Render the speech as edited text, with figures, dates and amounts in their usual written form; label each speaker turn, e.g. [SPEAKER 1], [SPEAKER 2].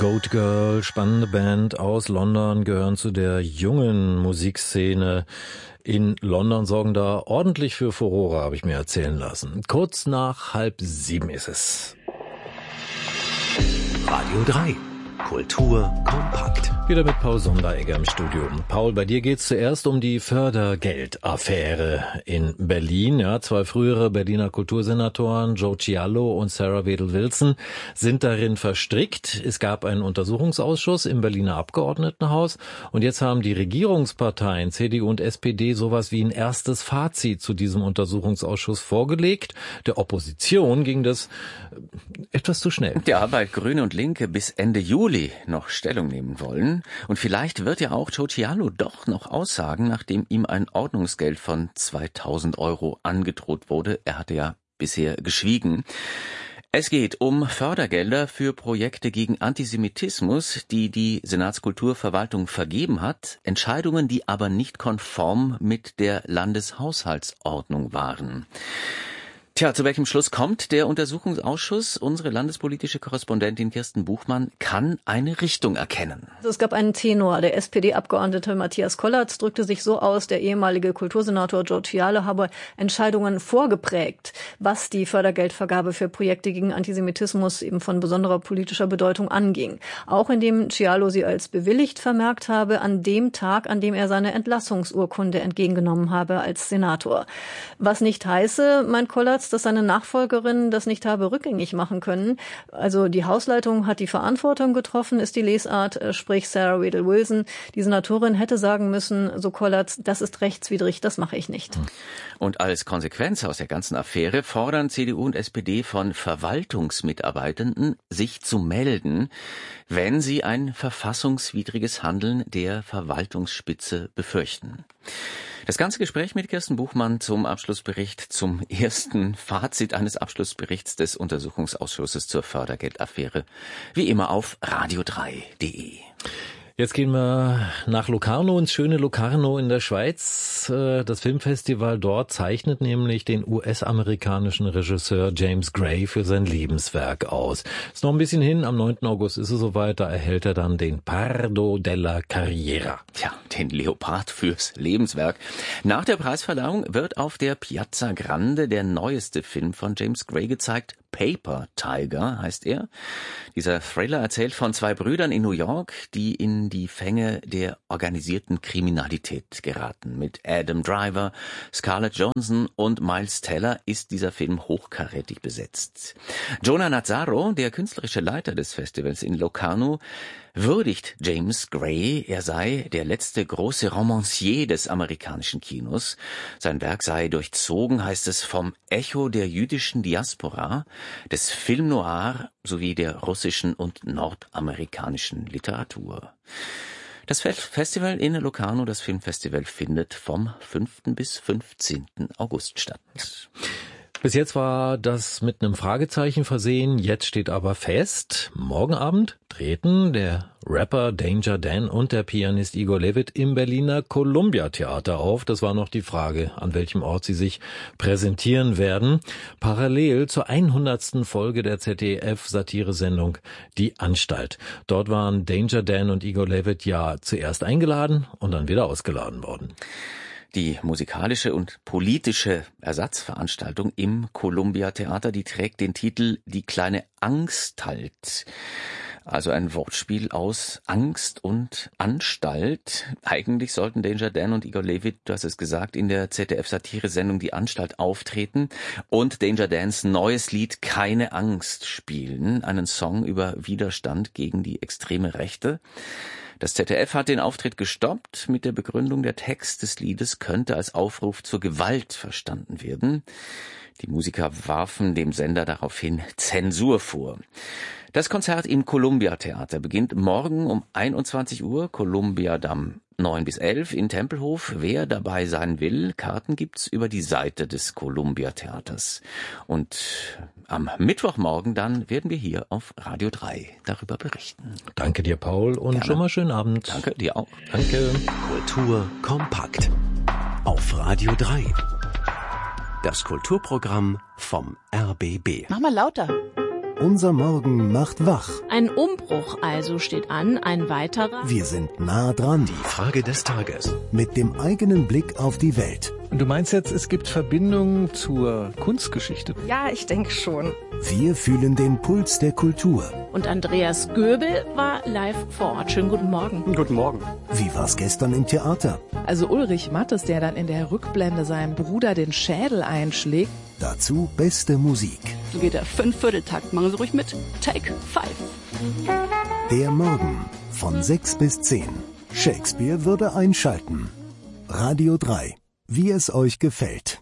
[SPEAKER 1] Goat Girl, spannende Band aus London, gehören zu der jungen Musikszene in London, sorgen da ordentlich für Furore, habe ich mir erzählen lassen. Kurz nach 6:30 ist es.
[SPEAKER 2] Radio 3. Kultur kompakt.
[SPEAKER 1] Wieder mit Paul Sonderegger im Studio. Paul, bei dir geht's zuerst um die Fördergeldaffäre in Berlin. Ja, 2 frühere Berliner Kultursenatoren, Joe Cialo und Sarah Wedel-Wilson, sind darin verstrickt. Es gab einen Untersuchungsausschuss im Berliner Abgeordnetenhaus und jetzt haben die Regierungsparteien CDU und SPD sowas wie ein erstes Fazit zu diesem Untersuchungsausschuss vorgelegt. Der Opposition ging das etwas zu schnell.
[SPEAKER 3] Ja, weil Grüne und Linke bis Ende Juli noch Stellung nehmen wollen. Und vielleicht wird ja auch Joe Cialo doch noch aussagen, nachdem ihm ein Ordnungsgeld von 2.000 € angedroht wurde. Er hatte ja bisher geschwiegen. Es geht um Fördergelder für Projekte gegen Antisemitismus, die die Senatskulturverwaltung vergeben hat, Entscheidungen, die aber nicht konform mit der Landeshaushaltsordnung waren. Tja, zu welchem Schluss kommt der Untersuchungsausschuss? Unsere landespolitische Korrespondentin Kirsten Buchmann kann eine Richtung erkennen.
[SPEAKER 4] Es gab einen Tenor. Der SPD-Abgeordnete Matthias Kollatz drückte sich so aus, der ehemalige Kultursenator Joe Cialo habe Entscheidungen vorgeprägt, was die Fördergeldvergabe für Projekte gegen Antisemitismus eben von besonderer politischer Bedeutung anging. Auch indem Cialo sie als bewilligt vermerkt habe, an dem Tag, an dem er seine Entlassungsurkunde entgegengenommen habe als Senator. Was nicht heiße, meint Kollatz, dass seine Nachfolgerin das nicht habe rückgängig machen können. Also die Hausleitung hat die Verantwortung getroffen, ist die Lesart, sprich Sarah Wedel-Wilson. Die Senatorin hätte sagen müssen, so Kollatz, das ist rechtswidrig, das mache ich nicht.
[SPEAKER 3] Und als Konsequenz aus der ganzen Affäre fordern CDU und SPD von Verwaltungsmitarbeitenden, sich zu melden, wenn sie ein verfassungswidriges Handeln der Verwaltungsspitze befürchten. Das ganze Gespräch mit Kirsten Buchmann zum Abschlussbericht, zum ersten Fazit eines Abschlussberichts des Untersuchungsausschusses zur Fördergeldaffäre, wie immer auf radio3.de.
[SPEAKER 1] Jetzt gehen wir nach Locarno, ins schöne Locarno in der Schweiz. Das Filmfestival dort zeichnet nämlich den US-amerikanischen Regisseur James Gray für sein Lebenswerk aus. Ist noch ein bisschen hin, am 9. August ist es soweit, da erhält er dann den Pardo della Carriera.
[SPEAKER 3] Tja, den Leopard fürs Lebenswerk. Nach der Preisverleihung wird auf der Piazza Grande der neueste Film von James Gray gezeigt. Paper Tiger heißt er. Dieser Thriller erzählt von 2 Brüdern in New York, die in die Fänge der organisierten Kriminalität geraten. Mit Adam Driver, Scarlett Johansson und Miles Teller ist dieser Film hochkarätig besetzt. Jonah Nazzaro, der künstlerische Leiter des Festivals in Locarno, würdigt James Gray, er sei der letzte große Romancier des amerikanischen Kinos. Sein Werk sei durchzogen, heißt es, vom Echo der jüdischen Diaspora, des Film Noir sowie der russischen und nordamerikanischen Literatur. Das Festival in Locarno, das Filmfestival, findet vom 5. bis 15. August statt.
[SPEAKER 1] Bis jetzt war das mit einem Fragezeichen versehen, jetzt steht aber fest, morgen Abend treten der Rapper Danger Dan und der Pianist Igor Levit im Berliner Columbia Theater auf. Das war noch die Frage, an welchem Ort sie sich präsentieren werden. Parallel zur 100. Folge der ZDF-Satiresendung Die Anstalt. Dort waren Danger Dan und Igor Levit ja zuerst eingeladen und dann wieder ausgeladen worden.
[SPEAKER 3] Die musikalische und politische Ersatzveranstaltung im Columbia Theater, die trägt den Titel Die kleine Angsthalt. Also ein Wortspiel aus Angst und Anstalt. Eigentlich sollten Danger Dan und Igor Levit, du hast es gesagt, in der ZDF-Satiresendung Die Anstalt auftreten und Danger Dans neues Lied Keine Angst spielen, einen Song über Widerstand gegen die extreme Rechte. Das ZDF hat den Auftritt gestoppt mit der Begründung, der Text des Liedes könnte als Aufruf zur Gewalt verstanden werden. Die Musiker warfen dem Sender daraufhin Zensur vor. Das Konzert im Columbia Theater beginnt morgen um 21 Uhr, Columbia Damm 9 bis 11 in Tempelhof. Wer dabei sein will, Karten gibt's über die Seite des Columbia Theaters. Und am Mittwochmorgen dann werden wir hier auf Radio 3 darüber berichten.
[SPEAKER 1] Danke dir, Paul, und
[SPEAKER 3] Gerne.
[SPEAKER 1] Schon mal schönen Abend.
[SPEAKER 3] Danke, dir auch.
[SPEAKER 1] Danke.
[SPEAKER 2] Kultur kompakt. Auf Radio 3. Das Kulturprogramm vom RBB.
[SPEAKER 5] Mach mal lauter. Unser Morgen macht wach.
[SPEAKER 6] Ein Umbruch also steht an, ein weiterer.
[SPEAKER 5] Wir sind nah dran.
[SPEAKER 2] Die Frage des Tages.
[SPEAKER 5] Mit dem eigenen Blick auf die Welt.
[SPEAKER 7] Und du meinst jetzt, es gibt Verbindungen zur Kunstgeschichte?
[SPEAKER 8] Ja, ich denke schon.
[SPEAKER 5] Wir fühlen den Puls der Kultur.
[SPEAKER 6] Und Andreas Göbel war live vor Ort. Schönen guten Morgen.
[SPEAKER 9] Guten Morgen.
[SPEAKER 5] Wie war's gestern im Theater?
[SPEAKER 10] Also Ulrich Mattes, der dann in der Rückblende seinem Bruder den Schädel einschlägt.
[SPEAKER 5] Dazu beste Musik.
[SPEAKER 11] So geht der 5/4-Takt. Machen Sie ruhig mit. Take 5.
[SPEAKER 5] Der Morgen von 6 bis 10. Shakespeare würde einschalten. Radio 3. Wie es euch gefällt.